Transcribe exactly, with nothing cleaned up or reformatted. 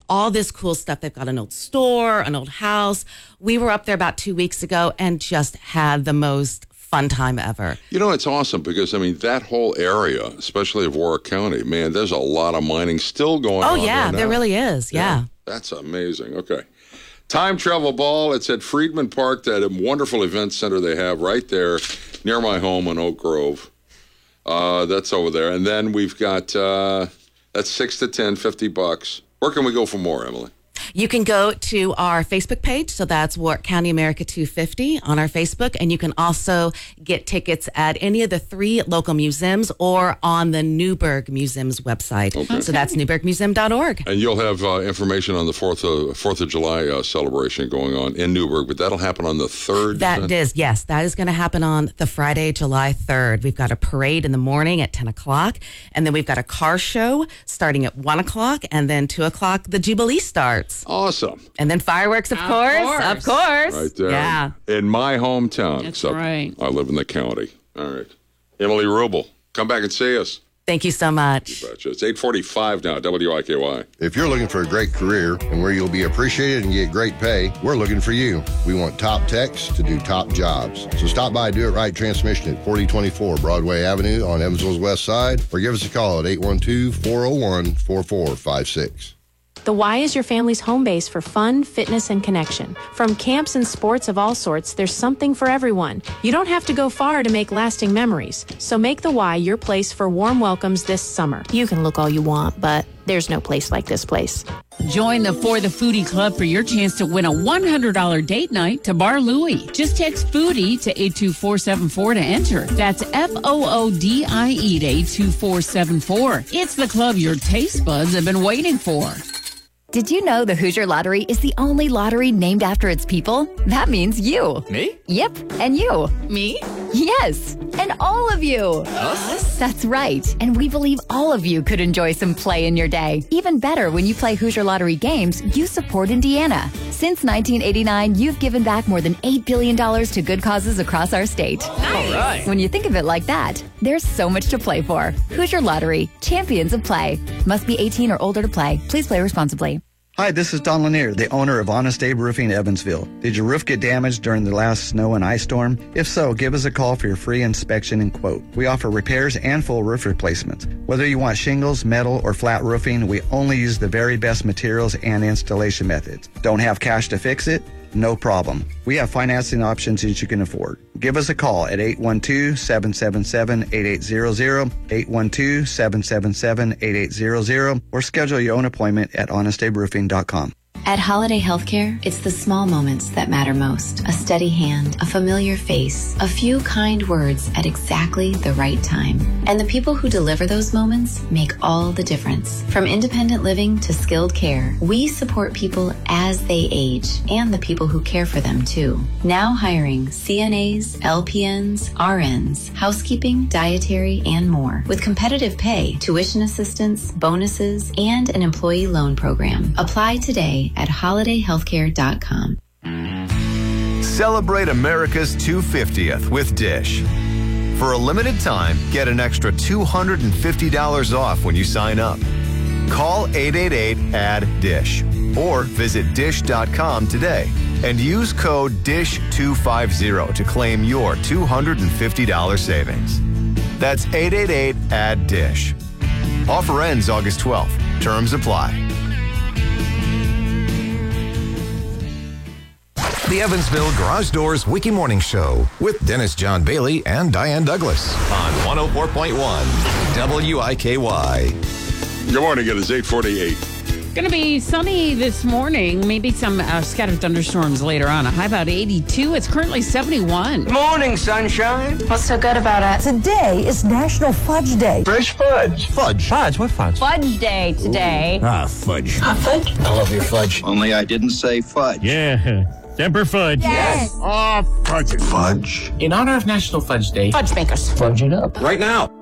all this cool stuff. They've got an old store, an old house. We were up there about two weeks ago and just had the most fun time ever. You know, it's awesome because, I mean, that whole area, especially of Warwick County, man, there's a lot of mining still going oh, on. Oh, yeah, there, there really is. Yeah. yeah. That's amazing. Okay. Time Travel Ball. It's at Friedman Park, that wonderful event center they have right there near my home in Oak Grove. Uh, that's over there. And then we've got, uh, that's six to ten, fifty bucks. Where can we go for more, Emily? You can go to our Facebook page, so that's Warwick County America two fifty on our Facebook, and you can also get tickets at any of the three local museums or on the Newburgh Museum's website. Okay. So that's newburgh museum dot org. And you'll have uh, information on the fourth of, fourth of July uh, celebration going on in Newburgh, but that'll happen on the third? That is, yes. That is going to happen on the Friday, July third. We've got a parade in the morning at ten o'clock, and then we've got a car show starting at one o'clock, and then two o'clock the Jubilee starts. Awesome. And then fireworks, of, of course. course. Of course. Right there. Yeah. In my hometown. That's except right. I live in the county. All right. Emily Rubel, come back and see us. Thank you so much. You betcha. It's eight forty-five now, W I K Y. If you're looking for a great career and where you'll be appreciated and get great pay, we're looking for you. We want top techs to do top jobs. So stop by Do It Right Transmission at forty twenty-four Broadway Avenue on Evansville's west side, or give us a call at eight one two, four oh one, four four five six. The Y is your family's home base for fun, fitness, and connection. From camps and sports of all sorts, there's something for everyone. You don't have to go far to make lasting memories. So make the Y your place for warm welcomes this summer. You can look all you want, but there's no place like this place. Join the For the Foodie Club for your chance to win a one hundred dollars date night to Bar Louie. Just text Foodie to eight two four seven four to enter. That's F O O D I E to eight two four seven four. It's the club your taste buds have been waiting for. Did you know the Hoosier Lottery is the only lottery named after its people? That means you. Me? Yep, and you. Me? Yes, and all of you. Us? That's right, and we believe all of you could enjoy some play in your day. Even better, when you play Hoosier Lottery games, you support Indiana. Since nineteen eighty-nine, you've given back more than eight billion dollars to good causes across our state. Nice. All right. When you think of it like that, there's so much to play for. Hoosier Lottery, champions of play. Must be eighteen or older to play. Please play responsibly. Hi, this is Don Lanier, the owner of Honest Abe Roofing Evansville. Did your roof get damaged during the last snow and ice storm? If so, give us a call for your free inspection and quote. We offer repairs and full roof replacements. Whether you want shingles, metal, or flat roofing, we only use the very best materials and installation methods. Don't have cash to fix it? No problem. We have financing options that you can afford. Give us a call at eight one two, seven seven seven, eight eight zero zero, eight one two, seven seven seven, eight eight zero zero, or schedule your own appointment at honest abe roofing dot com. At Holiday Healthcare, it's the small moments that matter most. A steady hand, a familiar face, a few kind words at exactly the right time. And the people who deliver those moments make all the difference. From independent living to skilled care, we support people as they age and the people who care for them too. Now hiring C N As, L P Ns, R Ns, housekeeping, dietary, and more. With competitive pay, tuition assistance, bonuses, and an employee loan program. Apply today at holiday healthcare dot com. Celebrate America's two hundred fiftieth with Dish. For a limited time, get an extra two hundred fifty dollars off when you sign up. Call eight eight eight, A D D I S H or visit dish dot com today and use code D I S H two fifty to claim your two hundred fifty dollars savings. That's eight eight eight, A D D I S H. Offer ends August twelfth. Terms apply. The Evansville Garage Doors Wiki Morning Show with Dennis John Bailey and Diane Douglas on one oh four point one W I K Y. Good morning. It is eight forty-eight. Going to be sunny this morning. Maybe some uh, scattered thunderstorms later on. A high about eighty-two. It's currently seventy-one. Morning, sunshine. What's so good about it? Today is National Fudge Day. Fresh fudge. Fudge. Fudge? What fudge? Fudge Day today. Ooh. Ah, fudge. Ah, fudge? I love your fudge. Only I didn't say fudge. Yeah. Semper Fudge. Yes. Oh, fudge. Fudge. In honor of National Fudge Day, Fudge makers. Fudge it up. Right now.